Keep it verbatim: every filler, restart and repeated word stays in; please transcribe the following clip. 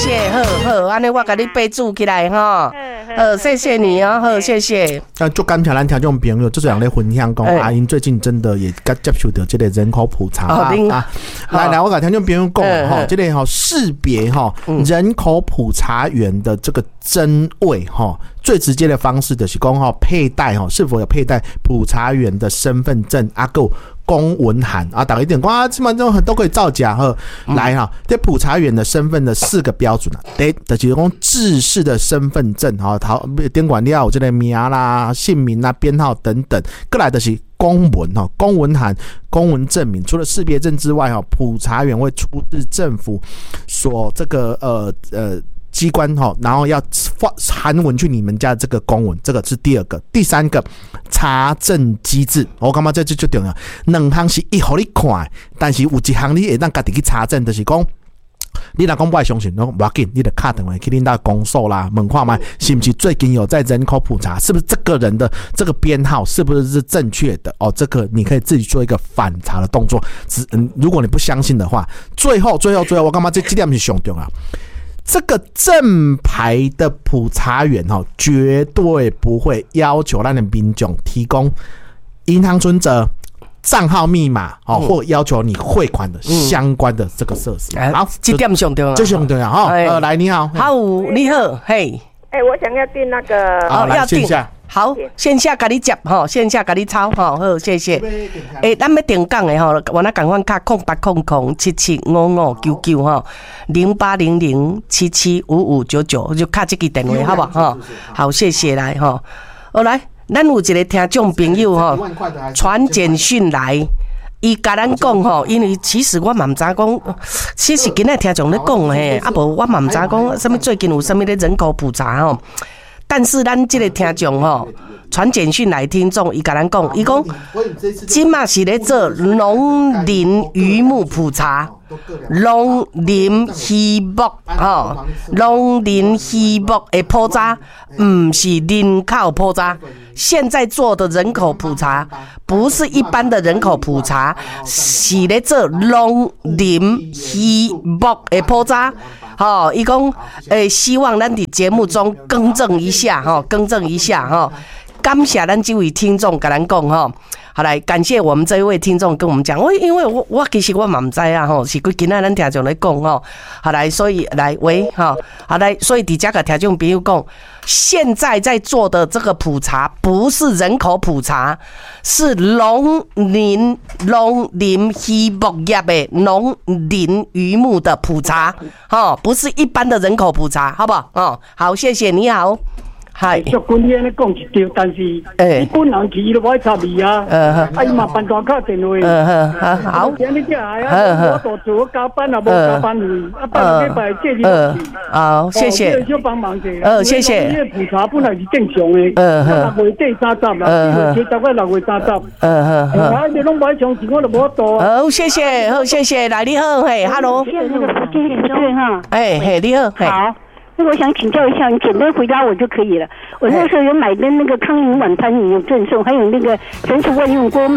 谢，好好，安尼我给你备注起来哈。呃，谢谢你啊，好，谢谢。 啊，就刚才咱听众朋友就是人咧分享讲，阿英最近真的也刚接受到这个人口普查啊。啊来来，我跟听众朋友讲哈，这个哈识别哈人口普查员的这个真伪哈，最直接的方式就是讲哈佩戴哈是否有佩戴普查员的身份证啊够。公文函啊，打个一点，哇，基本上都可以造假哈。来哈，这普查员的身份的四个标准啊，第一就是讲制式的身份证哈，他点管了这个名啦、姓名啦、编号等等，过来的是公文哈、公文函、公文证明。除了识别证之外哈，普查员会出示政府所这个呃呃。机关哈，然后要发函文去你们家这个公文，这个是第二个。第三个查证机制，我感觉这就就重要。两项是一互你看，但是有一项你会当家己去查证，就是讲你若讲不爱相信，不要紧，你得打电话去恁家公所啦，问看卖是不是最近有在人口普查，是不是这个人的这个编号是不是是正确的哦？这个你可以自己做一个反查的动作。只嗯，如果你不相信的话，最后最后最后，我感觉这这点是上重要。这个正牌的普查员哈，绝对不会要求咱的民众提供银行存折、账号密码哦，嗯、或要求你汇款的相关的这个设施。嗯、好， 这点上重要， 这上重要哈。呃，来，你好， 好，你好，嘿， 哎、欸，我想要订那个， 哦，要订。 好，线下给你接哈，线下给你抄哈，好，谢谢。诶、欸，咱要定岗的哈，我那赶快卡空八空空七七五五九九哈，零八零零七七五五九九，就卡这个电话好不好？哈，好，谢谢来哈。好来，咱有一个听众朋友哈，传简讯来。伊甲咱讲吼，因为其实我嘛唔知讲，其实今仔听众咧讲嘿，啊无我嘛唔知讲，什么最近有什么咧人口普查吼。但是咱这个听众吼，传简讯来听众，伊甲咱讲，伊讲，今嘛是咧做农林渔牧普查，农林渔牧吼，农林渔牧的普查，唔是人口普查。现在做的人口普查不是一般的人口普查，是咧做农林渔牧的普查。好，伊讲，诶，希望咱伫节目中更正一下，哈，更正一下，哈。感谢咱这位听众跟咱讲，哈。好来，感谢我们这一位听众跟我们讲，我因为我我其实我嘛唔知啊，吼，是佢今仔咱听众来讲，吼，好来，所以来喂，哈，好来，所以底下个听众朋友讲，现在在做的这个普查不是人口普查，是农林农林渔牧业的农林渔牧的普查，哈，不是一般的人口普查，好不好？哦，好，谢谢，你好。系， 祝君你安尼讲一条，但是你本人去伊都无爱插你啊。啊，伊嘛办大卡电话。 嗯嗯，好。 今日来啊，我做做加班啊，无加班费，啊，拜礼拜借你去。 好，谢谢。 小帮忙者。 呃，谢谢。 因为普查本来是正常的。 嗯嗯。 六月底三十啦，七十块六月三十。 嗯嗯嗯。 啊，你拢无爱相信，我就无做。 好，谢谢，好，谢谢，来你好，嘿 ，hello。 谢谢那个福建人对哈。 哎嘿，你好， 好。那我想请教一下，你简单回答我就可以了。我那时候有买的那个康宁晚餐饮有赠送，还有那个全厨万用锅买。